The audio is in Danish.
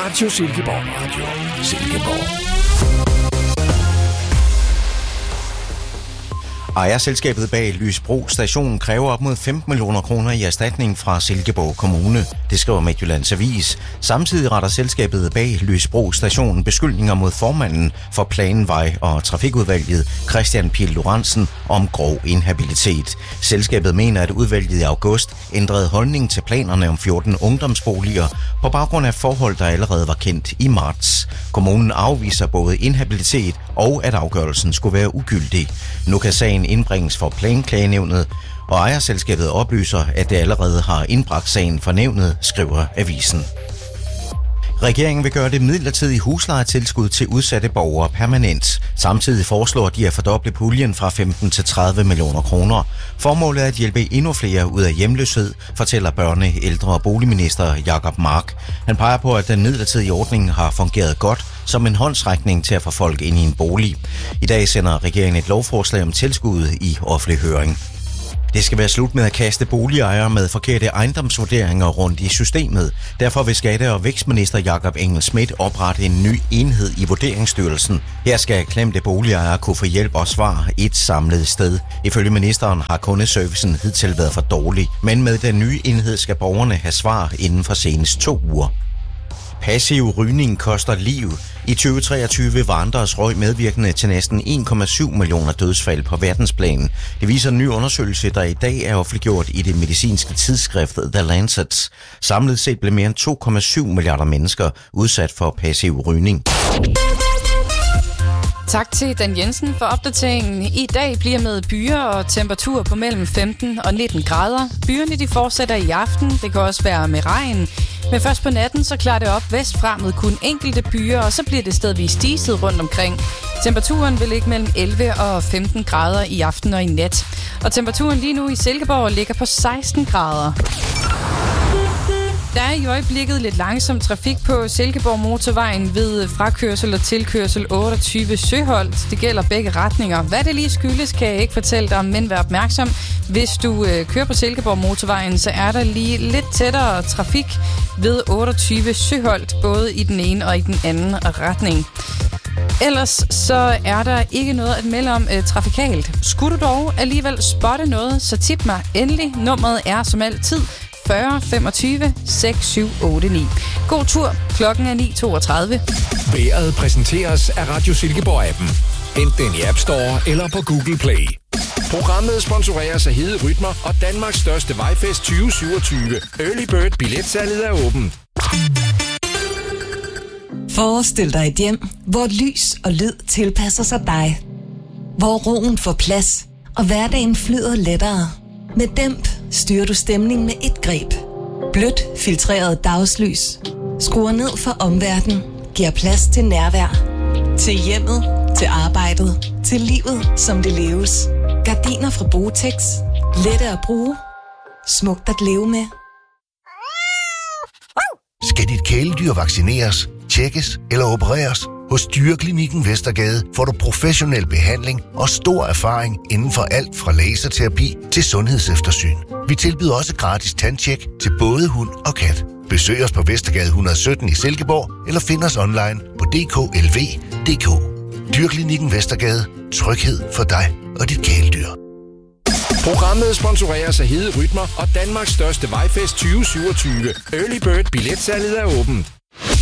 Radio Silkeborg. Radio Silkeborg. Ejerselskabet bag Lysbro Station kræver op mod 15 millioner kroner i erstatning fra Silkeborg Kommune. Det skriver Midtjyllands Avis. Samtidig retter selskabet bag Lysbro Station beskyldninger mod formanden for Planvej og Trafikudvalget, Christian Pihl Lorentzen, om grov inhabilitet. Selskabet mener, at udvalget i august ændrede holdning til planerne om 14 ungdomsboliger på baggrund af forhold, der allerede var kendt i marts. Kommunen afviser både inhabilitet og at afgørelsen skulle være ugyldig. Nu kan sagen indbringes for Planklagenævnet, og ejerselskabet oplyser, at det allerede har indbragt sagen for nævnet, skriver avisen. Regeringen vil gøre det midlertidige huslejetilskud til udsatte borgere permanent. Samtidig foreslår de at fordoble puljen fra 15 til 30 millioner kroner. Formålet er at hjælpe endnu flere ud af hjemløshed, fortæller børne-, ældre- og boligminister Jacob Mark. Han peger på, at den midlertidige ordning har fungeret godt som en håndsrækning til at få folk ind i en bolig. I dag sender regeringen et lovforslag om tilskud i offentlig høring. Det skal være slut med at kaste boligejere med forkerte ejendomsvurderinger rundt i systemet. Derfor vil Skatte- og Vækstminister Jakob Engel-Schmidt oprette en ny enhed i Vurderingsstyrelsen. Her skal klemte boligejere kunne få hjælp og svar et samlet sted. Ifølge ministeren har kundeservicen hidtil været for dårlig, men med den nye enhed skal borgerne have svar inden for senest 2 uger. Passiv rygning koster liv. I 2023 var andres røg medvirkende til næsten 1,7 millioner dødsfald på verdensplan. Det viser en ny undersøgelse, der i dag er offentliggjort i det medicinske tidsskrift The Lancet. Samlet set blev mere end 2,7 milliarder mennesker udsat for passiv rygning. Tak til Dan Jensen for opdateringen. I dag bliver med byer og temperatur på mellem 15 og 19 grader. Byerne de fortsætter i aften. Det kan også være med regn. Men først på natten så klarer det op vestfra med kun enkelte byer, og så bliver det stedvis diset rundt omkring. Temperaturen vil ligge mellem 11 og 15 grader i aften og i nat. Og temperaturen lige nu i Silkeborg ligger på 16 grader. Der er i øjeblikket lidt langsom trafik på Silkeborg Motorvejen ved frakørsel og tilkørsel 28 Søholt. Det gælder begge retninger. Hvad det lige skyldes, kan jeg ikke fortælle dig, men vær opmærksom. Hvis du kører på Silkeborg Motorvejen, så er der lige lidt tættere trafik ved 28 Søholt, både i den ene og i den anden retning. Ellers så er der ikke noget at melde om trafikalt. Skulle du dog alligevel spotte noget, så tip mig endelig. Nummeret er som altid 40 25 6789. God tur. Klokken er 9:32. Vejret præsenteres af Radio Silkeborg-appen. Hent den i App Store eller på Google Play. Programmet sponsoreres af Hede Rytmer og Danmarks største vejfest 2027. Early Bird billetsalget er åben. Forestil dig et hjem, hvor lys og lyd tilpasser sig dig. Hvor roen får plads, og hverdagen flyder lettere. Med Dæmp styrer du stemningen med et greb. Blødt, filtreret dagslys. Skruer ned for omverdenen. Giver plads til nærvær. Til hjemmet, til arbejdet, til livet, som det leves. Gardiner fra Botex. Lette at bruge. Smukt at leve med. Skal dit kæledyr vaccineres, tjekkes eller opereres? Hos Dyreklinikken Vestergade får du professionel behandling og stor erfaring inden for alt fra laserterapi til sundhedseftersyn. Vi tilbyder også gratis tandtjek til både hund og kat. Besøg os på Vestergade 117 i Silkeborg eller find os online på dklv.dk. Dyreklinikken Vestergade. Tryghed for dig og dit kæledyr. Programmet sponsoreres af Hede Rytmer og Danmarks største vejfest 2027. Early Bird billetsalget er åben.